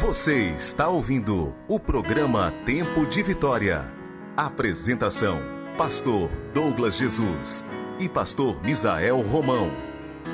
Você está ouvindo o programa Tempo de Vitória. Apresentação: Pastor Douglas Jesus e Pastor Misael Romão.